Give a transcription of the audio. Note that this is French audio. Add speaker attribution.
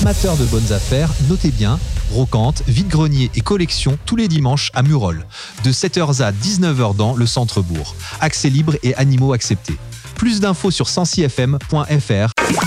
Speaker 1: amateurs de bonnes affaires, notez bien, brocante, vide-grenier et collection tous les dimanches à Murol, de 7h à 19h dans le centre-bourg. Accès libre et animaux acceptés. Plus d'infos sur 106fm.fr.